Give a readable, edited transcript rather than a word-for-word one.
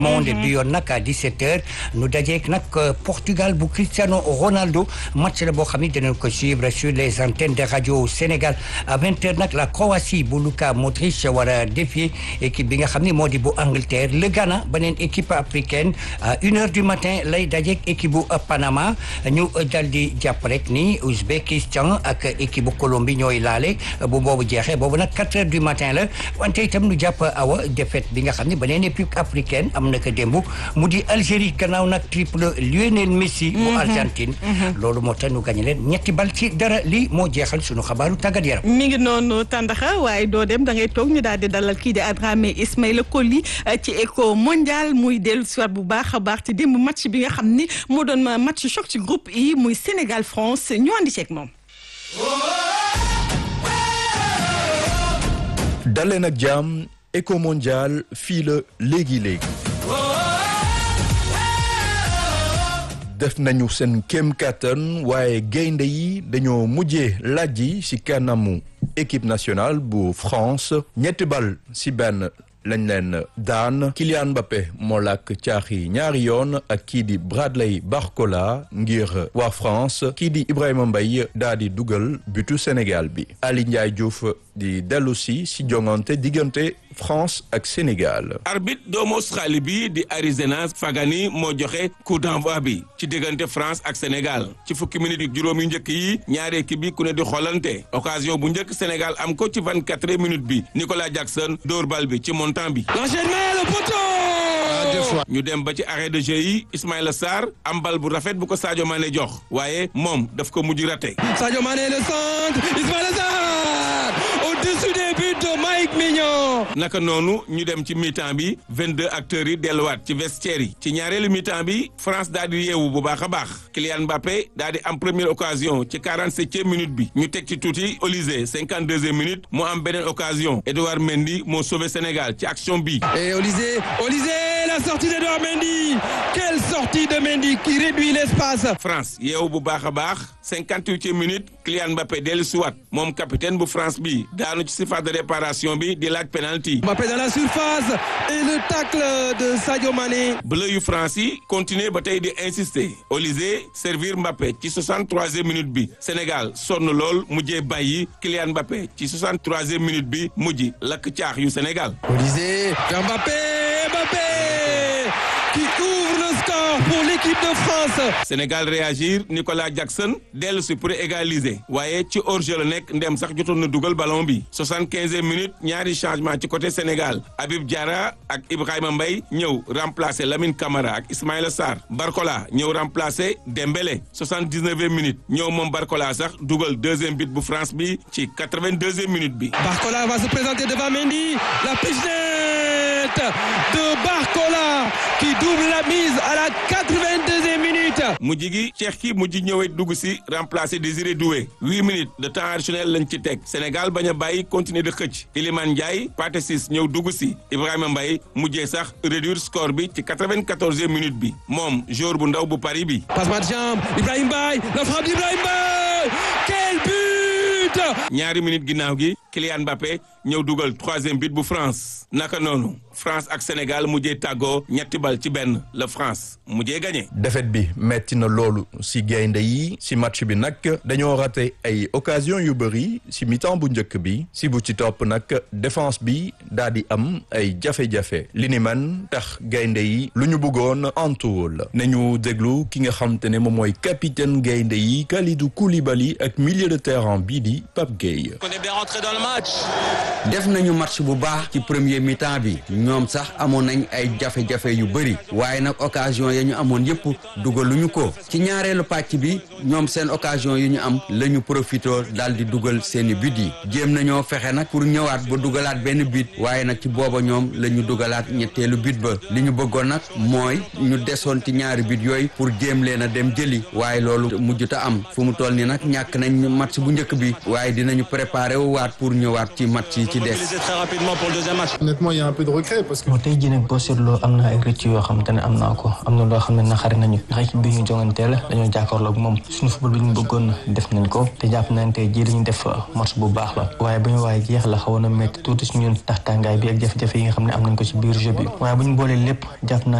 monde bi yoon nag à 17h nu dajeek nag Portugal bu Cristiano Ronaldo match la boo xam ne dinañ ko suivre sur les antennes de radio Sénégal à 20h nag la Croatie bu Luka Modric war a défier équipe bi nga xam ne moo di bu Angleterre le Ghana beneen équipe africaine à 1h du matin lay dajeek équipe bu Panama ñu dal di jàpp rek ni Ouzbékistan ak équipe bu Colombie ñooy laale bu boobu jeexee boobu nag 4h du matin la wante itam nu jàpp awa défaite bi nga xam ne beneen équipe africaine naka démb mu di Algérie gannaaw nag triple Lionel Messi bu Argentine loolu moo tax nu gagné leen 3-0 lii moo jeexal sunu xabaaru tàggat yaram mi ngi noonu tàndaxa waaye doo dem da ngay toog ñu daal di dalal kii di Adramé Ismaïla Coly ci Eco Mondial muy dellu si waat bu baax a baax ci démb match bi nga xam ni moo doon match choc ci groupe I muy Sénégal France ñu andi ceeg moom. daleen ak jàmm Eco Mondial fii la léegi def nañu seen kéem kattan waaye gaynde yi dañoo mujjee lajji ci kanamu équipe nationale bu France 3-0 lañ leen daan Kylian Mbappé moo làkk caaxi ñaari yoon ak kii di Bradley Barcola ngir waa France kii di Ibrahima Mbaye daa di dugal butu Sénégal bi Ali Ndiaye Diouf di dellu si jongante diggante France ak Sénégal. arbitre doomu Australie bi di Arizona Fagani moo joxe coup d'envoi bi ci diggante France ak Sénégal ci fukki minutes yu juróom yu njëkk yi ñaari équipe bi ku ne di xoolante occasion bu njëkk Sénégal am ko ci 24e minute bi Nicolas Jackson dóor bal bi ci montant bi. l'enchaînement le poteau. ñu dem ba ci arrêt de jeu yi Ismaïla Sarr am bal bu rafet bu ko Sadio Mané jox waaye moom daf ko mujj raté. Sadio Mané le centre Ismaïla Sarr au-dessus des buts de Mike Mignon. naka noonu ñu dem ci mi-temps bi 22 acteurs yi delluwaat ci vestiaire yi ci ñaareelu mi-temps bi France daal di yeewu bu baax a baax Kylian Mbappé daal di am première occasion ci 47e minute bi ñu teg ci tuuti Olysée 52e minute mu am beneen occasion Edouard Mendy moo sauvé Sénégal ci action bi. Et Olysée la sortie d'Edouard Mendy, quelle sortie de Mendy qui réduit l'espace. France yeewu bu baax a baax 58e minute Kylian Mbappé dellu siwaat moom capitaine bu France bi daanu ci surface de réparation bi di laaj penalty. Mbappé dans la surface et le tacle de Sadio Mané. bleu yu France yi continuer ba tey di insister Olysée servir Mbappé ci 63e minute bi Sénégal sonn lool mujjee bàyyi Kylian Mbappé ci 63e minute bi mujj lakk caax yu Sénégal. Olysée vers Mbappé qui ouvre le score pour l'équipe de France. Sénégal réagir Nicolas Jackson dellu si pour égaliser waaye ci hors-jeu la nekk ndem sax jotoon na dugal ballon bi 75e minute ñaari changement ci côté Sénégal Habib Diarra ak Ibrahima Mbaye ñëw remplacer Lamine Camara ak Ismaïla Sarr Barcola ñëw remplacer Dembélé 79e minute ñëw moom Barcola sax dugal deuxième but bu France bi ci 82e minute bi. Barcola va se présenter devant Mendy, la pichenette de Barcola qui double la mise à la 82e minute. mujj gi Cheikh ki mujj ñëwee dugg si remplacer Désiré Doué 8 minutes de temps additionnel lañ ci teg Sénégal bañ a bàyyi continuer de xëcc Iliman Ndiaye Pathé Ciss ñëw dugg si Ibrahima Mbaye mujjee sax réduire score bi ci 94e minute bi moom joueur bu ndaw bu Paris bi. Passement de jambe Ibrahima Mbaye, la frappe d'Ibrahima Mbaye, quel but! ñaari minute ginnaaw gi Kylian Mbappé ñëw dugal 3e but bu France naka noonu France ak Sénégal mujjee tàggoo 3-0 la France mujjee gagné. défaite bi metti na loolu ci gaynde yi ci match bi nag dañoo raté ay occasion yu bëri ci mi-temps bu njëkk bi ci bu ci topp nag défense bi daal di am ay jafe-jafe li ni man tax gaynde yi lu ñu bëggoon antuwul nañu déglu ki nga xam te ne moom mooy capitaine gaynde yi Kalidou Koulibaly ak milieu de terrain bii di Pape Gueye. On est bien rentré dans le match. def nañu match bu baax ci premier mi-temps bi ñoom sax amoon nañ ay jafe-jafe yu bëri waaye nag occasion ya ñu amoon yëpp dugaluñu ko ci ñaareelu pàcc bi ñoom seen occasion yu ñu am la ñu profité daal di dugal seeni but yi jéem nañoo fexe nag pour ñëwaat ba dugalaat benn but waaye nag ci booba ñoom la ñu dugalaat ñetteelu but ba li ñu bëggoon nag mooy ñu desoon ci ñaari but yooyu pour jéem leen a dem jëli waaye loolu mujjuta am fu mu toll ni nag ñàkk nañ match bu njëkk bi waaye dinañu préparer wu waat pour ñëwaat ci match yi ci des. Très rapidement pour le deuxième match. Honnêtement, il y a un peu de recul. moo tey jii nag boo seetloo am na ay rëcc yoo xamante ne am naa ko am na loo xam ne naxari nañu ndax équipe bi ñu jonganteel dañoo jàkkaarloog moom suñu football bi ñu bëggoon def nañ ko te jàpp nañ tey jii dañu def match bu baax la waaye ba ñu waaye jeex la xawoon a métti tuuti si ñun tax tàngaay bi ak jafe-jafe yi nga xam ne am nañ ko ci biir jeu bi waaye bu ñu boolee lépp jàpp naa